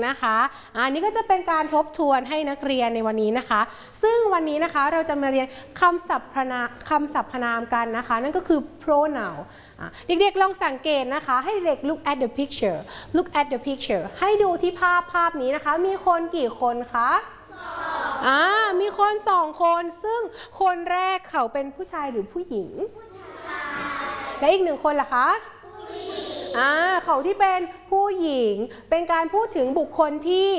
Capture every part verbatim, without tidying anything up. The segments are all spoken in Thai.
นะคะอันนี้ก็จะเป็นการทบทวนให้นักเรียนในวันนี้นะคะซึ่งวันนี้นะคะเราจะมาเรียนคำสรรพนามคำสรรพนามกันนะคะนั่นก็คือ pronoun เด็กๆลองสังเกตนะคะให้เด็ก look at the picture look at the picture ให้ดูที่ภาพภาพนี้นะคะมีคนกี่คนคะอ่ามีคนสองคนซึ่งคนแรกเขาเป็นผู้ชายหรือผู้หญิงและอีกหนึ่งคนล่ะคะอ่าเขาที่เป็นผู้หญิงเป็นการพูดถึงบุคคลที่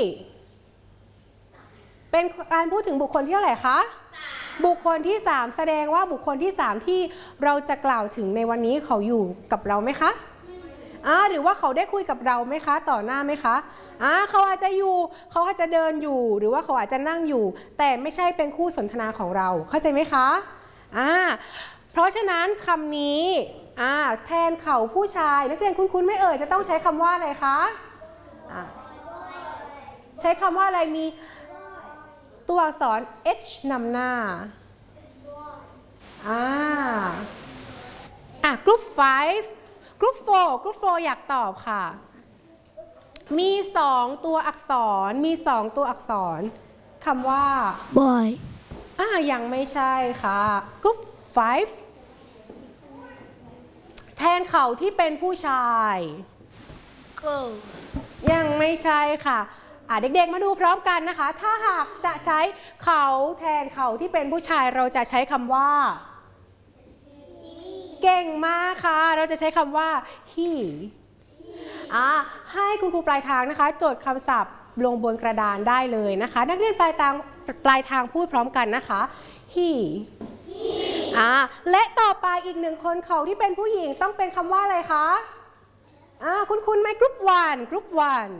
เป็นการพูดถึงบุคคลที่เท่าไหร่คะบุคคลที่สามแสดงว่าบุคคลที่สามที่เราจะกล่าวถึงในวันนี้เขาอยู่กับเราไหมคะอ่าหรือว่าเขาได้คุยกับเราไหมคะต่อหน้าไหมคะอ่าเขาอาจจะอยู่เขาอาจจะเดินอยู่หรือว่าเขาอาจจะนั่งอยู่แต่ไม่ใช่เป็นคู่สนทนาของเราเข้าใจไหมคะอ่าเพราะฉะนั้นคำนี้อ่าแทนเขาผู้ชายนักเรียนคุ้นๆไม่เอ่ยจะต้องใช้คำว่าอะไรคะอ่าใช้คำว่าอะไรมีตัวอักษร h นำหน้าอ่าอ่ะ group five group four group four อยากตอบค่ะมีสองตัวอักษรมีสองตัวอักษรคำว่า boy อ่ายังไม่ใช่ค่ะ group five แทนเขาที่เป็นผู้ชาย girl ยังไม่ใช่ค่ะอ่ะเด็กๆมาดูพร้อมกันนะคะถ้าหากจะใช้เขาแทนเขาที่เป็นผู้ชายเราจะใช้คำว่า เก่งมากค่ะเราจะใช้คำว่า he อ่ะให้คุณครูปลายทางนะคะจดคำศัพท์ลงบนกระดานได้เลยนะคะนักเรียนปลายทางปลายทางพูดพร้อมกันนะคะ he อ่ะและต่อไปอีกหนึ่งคนเขาที่เป็นผู้หญิงต้องเป็นคำว่าอะไรคะอ่ะคุณคุณไหม group one group one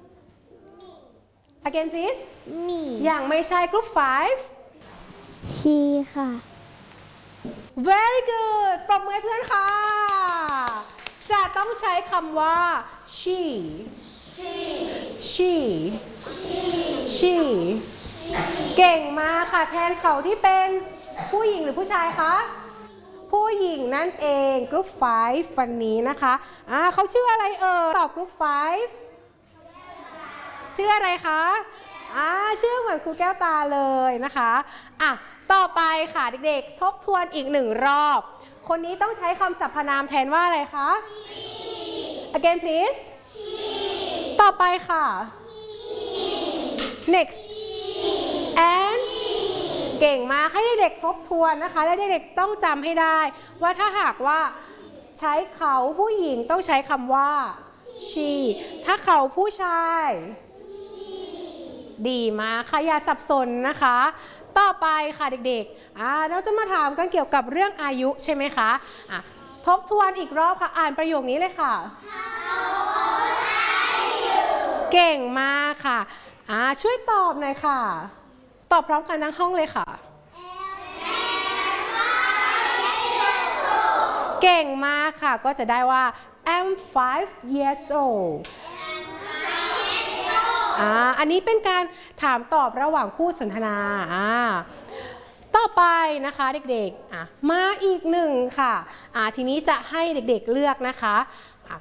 again please me อย่างไม่ใช่ group five she ค่ะ very good ปรบมือให้เพื่อนค่ะจะต้องใช้คำว่า she she she เก่งมากค่ะแทนเขาที่เป็นผู้หญิงหรือผู้ชายคะผู้หญิงนั่นเอง group five วันนี้นะคะอ่าเขาชื่ออะไรเอ่ยตอบ group five ชื่ออะไรคะอ่าชื่อเหมือนครูแก้วตาเลยนะคะอ่ะต่อไปค่ะเด็กๆทบทวนอีกหนึ่งรอบคนนี้ต้องใช้คำสรรพนามแทนว่าอะไรคะ again please ต่อไปค่ะ next and เก่งมากให้เด็กๆทบทวนนะคะและเด็กๆต้องจำให้ได้ว่าถ้าหากว่าใช้เขาผู้หญิงต้องใช้คำว่า she ถ้าเขาผู้ชายดีมากค่ะอย่าสับสนนะคะต่อไปค่ะเด็กๆอ่าเราจะมาถามกันเกี่ยวกับเรื่องอายุใช่ไหมคะอ่ะทบทวนอีกรอบค่ะอ่านประโยคนี้เลยค่ะ เก่งมากค่ะอ่าช่วยตอบหน่อยค่ะตอบพร้อมกันทั้งห้องเลยค่ะเก่งมากค่ะก็จะได้ว่า I'm five years oldอ่าอันนี้เป็นการถามตอบระหว่างคู่สนทนาอ่าต่อไปนะคะเด็กๆอ่ะมาอีกหนึ่งค่ะอ่าทีนี้จะให้เด็กๆเลือกนะคะอ่า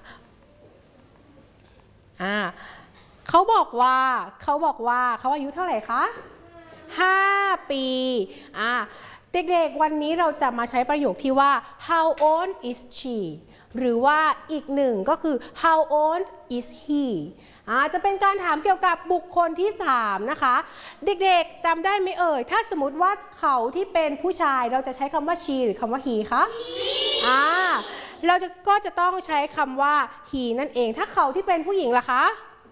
อ่าเขาบอกว่าเขาบอกว่าเขาอายุเท่าไหร่คะห้าปีอ่าเด็กๆวันนี้เราจะมาใช้ประโยคที่ว่า how old is she หรือว่าอีกหนึ่งก็คือ how old is he อ่าจะเป็นการถามเกี่ยวกับบุคคลที่สามนะคะเด็กๆจำได้ไหมเอ่ยถ้าสมมติว่าเขาที่เป็นผู้ชายเราจะใช้คำว่า she หรือคำว่า he คะอ่าเราจะก็จะต้องใช้คำว่า he นั่นเองถ้าเขาที่เป็นผู้หญิงล่ะคะ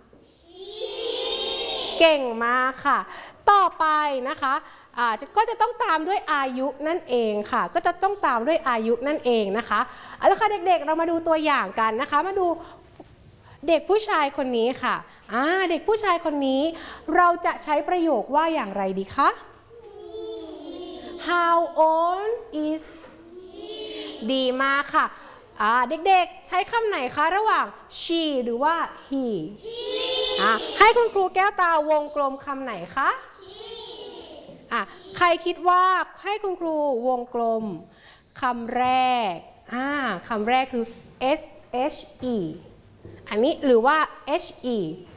เก่งมากค่ะต่อไปนะคะอ่าก็จะต้องตามด้วยอายุนั่นเองค่ะก็จะต้องตามด้วยอายุนั่นเองนะคะเอาละค่ะเด็กๆเรามาดูตัวอย่างกันนะคะมาดูเด็กผู้ชายคนนี้ค่ะอ่าเด็กผู้ชายคนนี้เราจะใช้ประโยคว่าอย่างไรดีคะ How old is ดีมากค่ะอ่าเด็กๆใช้คำไหนคะระหว่าง she หรือว่า he อ่าให้คุณครูแก้วตาวงกลมคำไหนคะอ่ะใครคิดว่าให้คุณครูวงกลมคำแรกอ่าคำแรกคือ s h e อันนี้หรือว่า h e